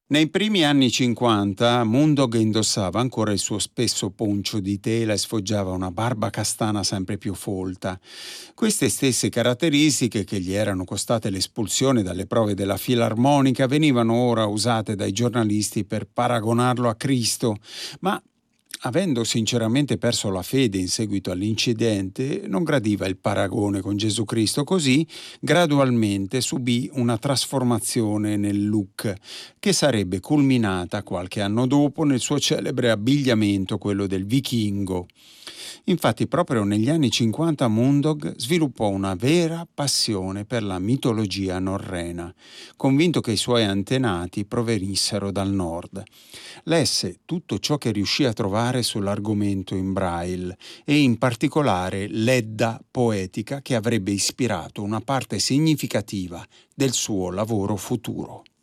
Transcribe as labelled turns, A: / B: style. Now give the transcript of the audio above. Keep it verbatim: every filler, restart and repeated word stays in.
A: Nei primi anni cinquanta Mundog indossava ancora il suo spesso poncio di tela e sfoggiava una barba castana sempre più folta. Queste stesse caratteristiche, che gli erano costate l'espulsione dalle prove della filarmonica, venivano ora usate dai giornalisti per paragonarlo a Cristo, ma avendo sinceramente perso la fede in seguito all'incidente, non gradiva il paragone con Gesù Cristo, così gradualmente subì una trasformazione nel look, che sarebbe culminata qualche anno dopo nel suo celebre abbigliamento, quello del vichingo. Infatti, proprio negli anni cinquanta Mundog sviluppò una vera passione per la mitologia norrena, convinto che i suoi antenati provenissero dal nord. Lesse tutto ciò che riuscì a trovare sull'argomento in Braille e in particolare l'Edda poetica, che avrebbe ispirato una parte significativa del suo lavoro futuro.